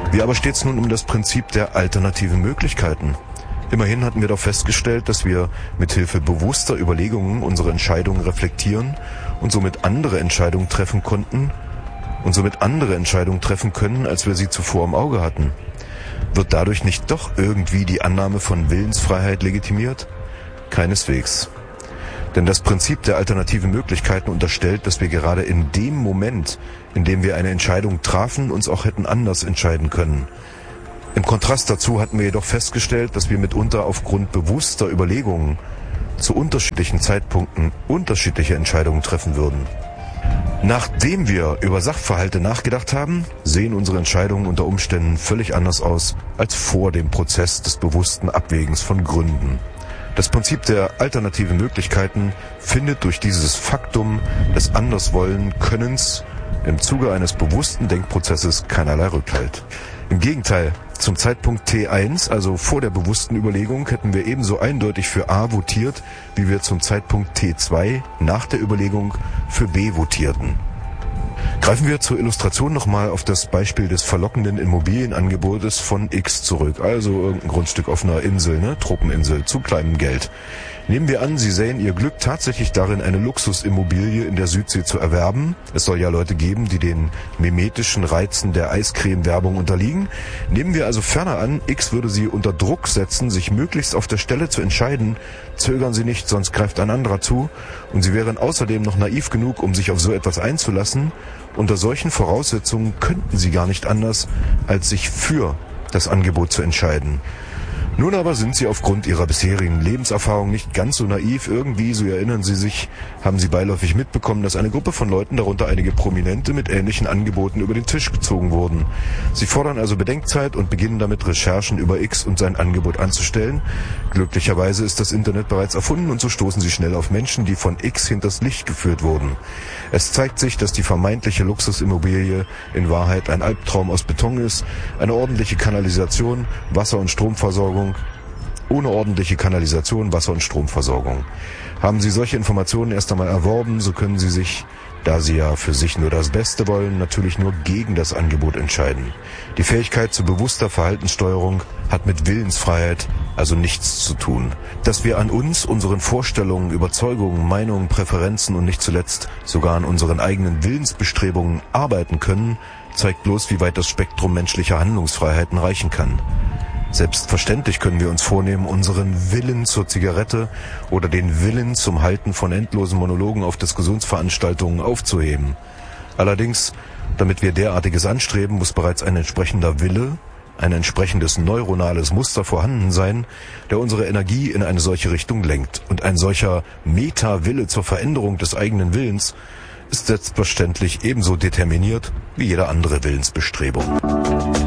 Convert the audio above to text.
Wie aber steht's nun um das Prinzip der alternativen Möglichkeiten? Immerhin hatten wir doch festgestellt, dass wir mithilfe bewusster Überlegungen unsere Entscheidungen reflektieren und somit andere Entscheidungen treffen konnten und somit andere Entscheidungen treffen können, als wir sie zuvor im Auge hatten. Wird dadurch nicht doch irgendwie die Annahme von Willensfreiheit legitimiert? Keineswegs. Denn das Prinzip der alternativen Möglichkeiten unterstellt, dass wir gerade in dem Moment, in dem wir eine Entscheidung trafen, uns auch hätten anders entscheiden können. Im Kontrast dazu hatten wir jedoch festgestellt, dass wir mitunter aufgrund bewusster Überlegungen zu unterschiedlichen Zeitpunkten unterschiedliche Entscheidungen treffen würden. Nachdem wir über Sachverhalte nachgedacht haben, sehen unsere Entscheidungen unter Umständen völlig anders aus als vor dem Prozess des bewussten Abwägens von Gründen. Das Prinzip der alternativen Möglichkeiten findet durch dieses Faktum des Anderswollen-Könnens im Zuge eines bewussten Denkprozesses keinerlei Rückhalt. Im Gegenteil, zum Zeitpunkt T1, also vor der bewussten Überlegung, hätten wir ebenso eindeutig für A votiert, wie wir zum Zeitpunkt T2 nach der Überlegung für B votierten. Greifen wir zur Illustration nochmal auf das Beispiel des verlockenden Immobilienangebotes von X zurück. Also irgendein Grundstück auf einer Insel, Tropeninsel, zu kleinem Geld. Nehmen wir an, Sie sähen Ihr Glück tatsächlich darin, eine Luxusimmobilie in der Südsee zu erwerben. Es soll ja Leute geben, die den mimetischen Reizen der Eiscreme-Werbung unterliegen. Nehmen wir also ferner an, X würde Sie unter Druck setzen, sich möglichst auf der Stelle zu entscheiden. Zögern Sie nicht, sonst greift ein anderer zu. Und Sie wären außerdem noch naiv genug, um sich auf so etwas einzulassen. Unter solchen Voraussetzungen könnten Sie gar nicht anders, als sich für das Angebot zu entscheiden. Nun aber sind Sie aufgrund Ihrer bisherigen Lebenserfahrung nicht ganz so naiv. Irgendwie, so erinnern Sie sich, haben Sie beiläufig mitbekommen, dass eine Gruppe von Leuten, darunter einige Prominente, mit ähnlichen Angeboten über den Tisch gezogen wurden. Sie fordern also Bedenkzeit und beginnen damit, Recherchen über X und sein Angebot anzustellen. Glücklicherweise ist das Internet bereits erfunden und so stoßen Sie schnell auf Menschen, die von X hinters Licht geführt wurden. Es zeigt sich, dass die vermeintliche Luxusimmobilie in Wahrheit ein Albtraum aus Beton ist, eine ordentliche Kanalisation, Wasser- und Stromversorgung. Ohne ordentliche Kanalisation, Wasser- und Stromversorgung. Haben Sie solche Informationen erst einmal erworben, so können Sie sich, da Sie ja für sich nur das Beste wollen, natürlich nur gegen das Angebot entscheiden. Die Fähigkeit zu bewusster Verhaltenssteuerung hat mit Willensfreiheit also nichts zu tun. Dass wir an uns, unseren Vorstellungen, Überzeugungen, Meinungen, Präferenzen und nicht zuletzt sogar an unseren eigenen Willensbestrebungen arbeiten können, zeigt bloß, wie weit das Spektrum menschlicher Handlungsfreiheiten reichen kann. Selbstverständlich können wir uns vornehmen, unseren Willen zur Zigarette oder den Willen zum Halten von endlosen Monologen auf Diskussionsveranstaltungen aufzuheben. Allerdings, damit wir derartiges anstreben, muss bereits ein entsprechender Wille, ein entsprechendes neuronales Muster vorhanden sein, der unsere Energie in eine solche Richtung lenkt. Und ein solcher Meta-Wille zur Veränderung des eigenen Willens ist selbstverständlich ebenso determiniert wie jede andere Willensbestrebung.